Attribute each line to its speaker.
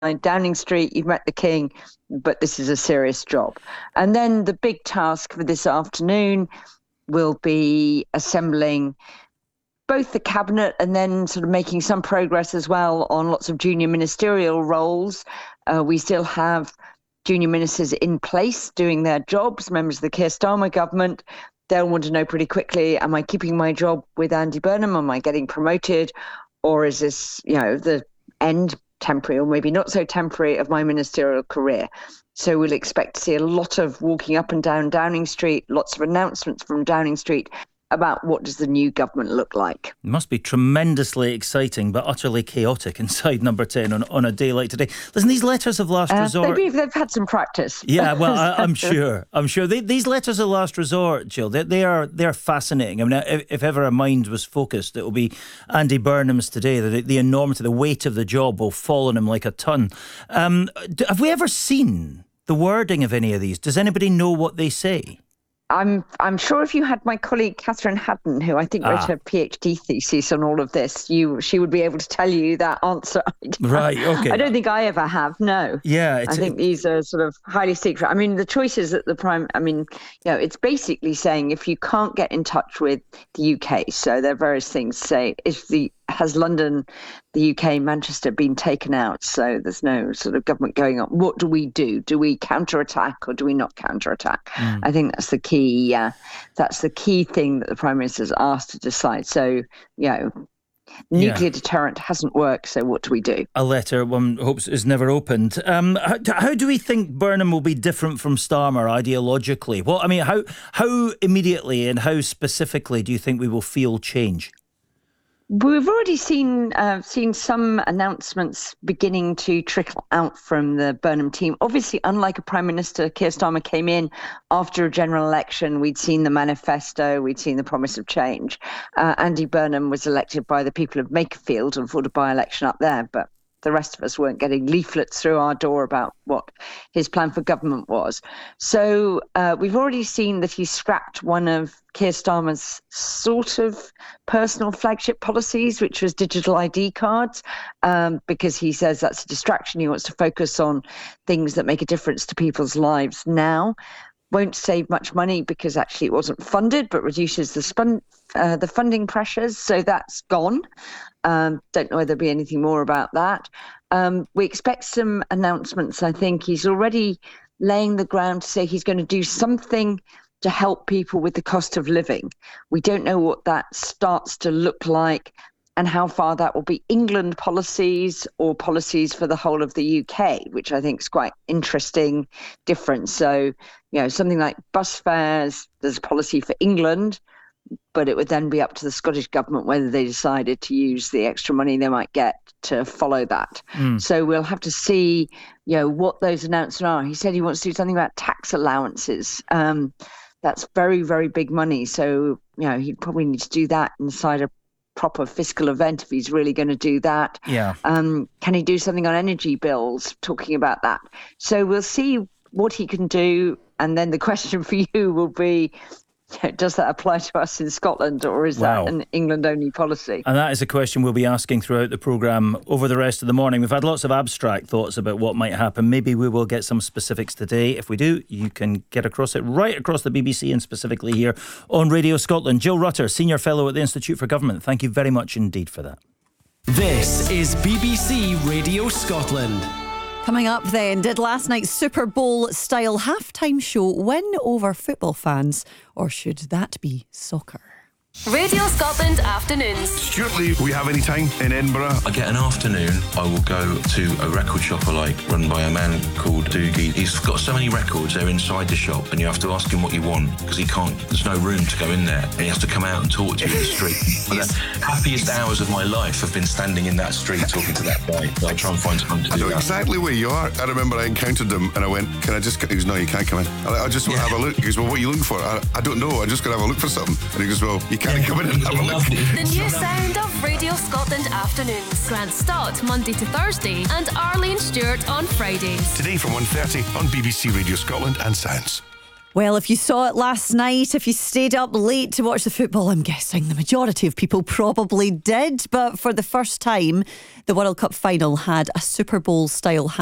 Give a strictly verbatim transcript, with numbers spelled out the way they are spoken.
Speaker 1: Downing Street, you've met the King, but this is a serious job. And then the big task for this afternoon will be assembling both the cabinet and then sort of making some progress as well on lots of junior ministerial roles. Uh, we still have junior ministers in place doing their jobs, members of the Keir Starmer government. They'll want to know pretty quickly, am I keeping my job with Andy Burnham? Am I getting promoted? Or is this, you know, the end, temporary or maybe not so temporary, of my ministerial career? So we'll expect to see a lot of walking up and down Downing Street, lots of announcements from Downing Street about what does the new government look like.
Speaker 2: It must be tremendously exciting but utterly chaotic inside Number ten on, on a day like today. Listen, these letters of last
Speaker 1: uh,
Speaker 2: resort...
Speaker 1: Maybe they've had some practice.
Speaker 2: Yeah, well, I, I'm sure. I'm sure. They, these letters of last resort, Jill, they, they are they're fascinating. I mean, if, if ever a mind was focused, it will be Andy Burnham's today. The, the enormity, the weight of the job will fall on him like a ton. Um, have we ever seen the wording of any of these? Does anybody know what they say?
Speaker 1: I'm I'm sure if you had my colleague Catherine Haddon, who I think wrote ah. a PhD thesis on all of this, you she would be able to tell you that answer.
Speaker 2: Right, okay.
Speaker 1: I don't think I ever have, no.
Speaker 2: Yeah. It's,
Speaker 1: I think it, these are sort of highly secret. I mean, the choices at the Prime, I mean, you know, it's basically saying if you can't get in touch with the U K, so there are various things to say, if the has London, the U K, Manchester been taken out, so there's no sort of government going on, what do we do? Do we counterattack or do we not counterattack? Mm. I think that's the key. Uh, that's the key thing that the Prime Minister's asked to decide. So, you know, nuclear yeah. deterrent hasn't worked, so what do we do? A
Speaker 2: letter one hopes is never opened. Um, how, how do we think Burnham will be different from Starmer ideologically? Well, I mean, how how immediately and how specifically do you think we will feel change?
Speaker 1: We've already seen uh, seen some announcements beginning to trickle out from the Burnham team. Obviously, unlike a Prime Minister, Keir Starmer came in after a general election. We'd seen the manifesto, we'd seen the promise of change. Uh, Andy Burnham was elected by the people of Makerfield and fought a by-election up there, but the rest of us weren't getting leaflets through our door about what his plan for government was. So uh, we've already seen that he scrapped one of Keir Starmer's sort of personal flagship policies, which was digital I D cards, um, because he says that's a distraction. He wants to focus on things that make a difference to people's lives now. Won't save much money because actually it wasn't funded, but reduces the spun, uh, the funding pressures. So that's gone. Um, don't know whether there'll be anything more about that. Um, we expect some announcements. I think he's already laying the ground to say he's going to do something to help people with the cost of living. We don't know what that starts to look like and how far that will be England policies or policies for the whole of the U K, which I think is quite interesting difference. So, you know, something like bus fares, there's a policy for England, but it would then be up to the Scottish government whether they decided to use the extra money they might get to follow that. Mm. So we'll have to see, you know, what those announcements are. He said he wants to do something about tax allowances. Um, that's very, very big money. So, you know, he'd probably need to do that inside a proper fiscal event if he's really going to do that.
Speaker 2: Yeah.
Speaker 1: Um, can he do something on energy bills, talking about that? So we'll see what he can do. And then the question for you will be, does that apply to us in Scotland, or is wow. that an England-only policy?
Speaker 2: And that is a question we'll be asking throughout the programme over the rest of the morning. We've had lots of abstract thoughts about what might happen. Maybe we will get some specifics today. If we do, you can get across it right across the B B C and specifically here on Radio Scotland. Jill Rutter, Senior Fellow at the Institute for Government, thank you very much indeed for that.
Speaker 3: This is B B C Radio Scotland.
Speaker 4: Coming up then, did last night's Super Bowl-style halftime show win over football fans, or should that be soccer?
Speaker 5: Radio Scotland Afternoons.
Speaker 6: Stuart Lee, we have any time in Edinburgh?
Speaker 7: I get an afternoon, I will go to a record shop I like, run by a man called Doogie. He's got so many records, they're inside the shop, and you have to ask him what you want, because he can't, there's no room to go in there, and he has to come out and talk to you in the street. But the happiest hours of my life have been standing in that street talking to that guy. I try and find time to do
Speaker 6: I know
Speaker 7: that.
Speaker 6: exactly where you are. I remember I encountered him, and I went, can I just, he goes, no, you can't come in. I, I just want to yeah. have a look. He goes, well, what are you looking for? I, I don't know, I'm just going to have a look for something. And he goes, well, you can't yeah. come in and have a look.
Speaker 5: The new sound of Radio Scotland Afternoons. Grant Stott Monday to Thursday and Arlene Stewart on Fridays.
Speaker 6: Today from one thirty on B B C Radio Scotland and Sounds.
Speaker 4: Well, if you saw it last night, if you stayed up late to watch the football, I'm guessing the majority of people probably did. But for the first time, the World Cup final had a Super Bowl style